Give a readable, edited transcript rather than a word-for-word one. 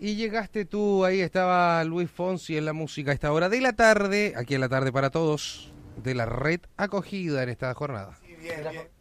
Y llegaste tú, ahí estaba Luis Fonsi en la música a esta hora de la tarde, aquí en la tarde para todos, de la red acogida en esta jornada. Sí, bien, bien.